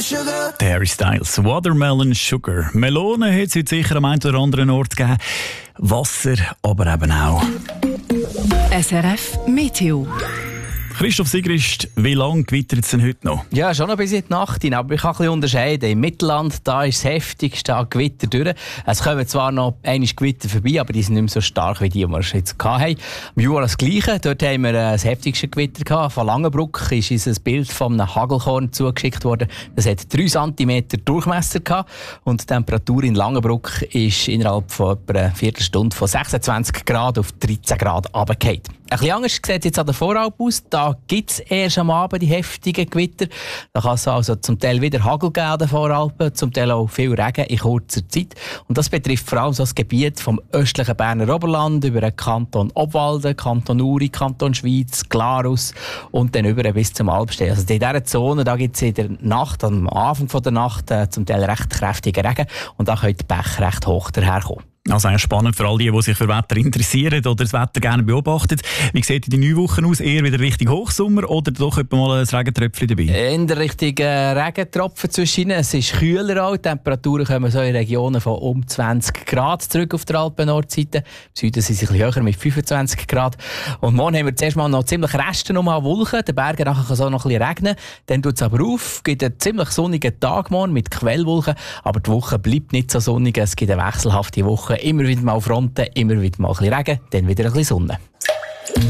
Der Harry Styles, Watermelon Sugar. Melone hat es heute sicher am einen oder anderen Ort gegeben. Wasser aber eben auch. SRF Meteo. Christoph Sigrist, wie lange gewittert es denn heute noch? Ja, schon noch bis in die Nacht hinein, aber ich kann ein bisschen unterscheiden. Im Mittelland, da ist das heftigste Gewitter durch. Es kommen zwar noch einige Gewitter vorbei, aber die sind nicht mehr so stark wie die wir jetzt hatten. Im Jura das Gleiche. Dort haben wir das heftigste Gewitter gehabt. Von Langenbruck ist uns ein Bild von einem Hagelkorn zugeschickt worden. Das hat 3 cm Durchmesser gehabt. Und die Temperatur in Langenbruck ist innerhalb von etwa einer Viertelstunde von 26 Grad auf 13 Grad runtergefallen. Ein bisschen anders sieht es jetzt an der Voralp aus. Da gibt es erst am Abend die heftigen Gewitter. Da kann es also zum Teil wieder Hagel geben an den Voralpen, zum Teil auch viel Regen in kurzer Zeit. Und das betrifft vor allem so das Gebiet vom östlichen Berner Oberland über den Kanton Obwalden, Kanton Uri, Kanton Schwyz, Glarus und dann über bis zum Alpstein. Also in dieser Zone gibt es in der Nacht, am Anfang der Nacht, zum Teil recht kräftigen Regen und da können die Bäche recht hoch daherkommen. Also eigentlich spannend für all die sich für Wetter interessieren oder das Wetter gerne beobachten. Wie sieht die neue Woche aus? Eher wieder Richtung Hochsommer oder doch etwa mal ein Regentröpfchen dabei? In der Richtung Regentropfen zwischen. Es ist kühler auch. Die Temperaturen kommen so in Regionen von um 20 Grad zurück auf der Alpen-Nordseite. Im Süden sind sie ein bisschen höher mit 25 Grad. Und morgen haben wir zuerst mal noch ziemlich Reste an Wolken. Den Bergen nachher kann es auch noch ein bisschen regnen. Dann tut es aber auf. Es gibt einen ziemlich sonnigen Tag morgen mit Quellwolken. Aber die Woche bleibt nicht so sonnig. Es gibt eine wechselhafte Woche. Immer wieder mal Fronten, immer wieder mal ein bisschen Regen, dann wieder ein bisschen Sonne.